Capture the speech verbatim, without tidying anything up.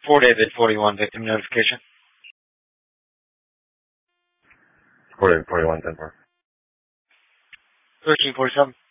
four David forty-one, victim notification. four David forty-one, ten four. thirteen forty-seven.